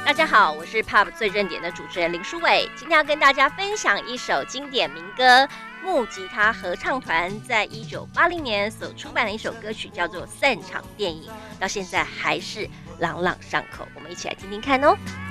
大家好，我是 Pop 最正点的主持人林书伟，今天要跟大家分享一首经典民歌，木吉他合唱团在1980年所出版的一首歌曲，叫做《散场电影》，到现在还是朗朗上口。我们一起来听听看哦。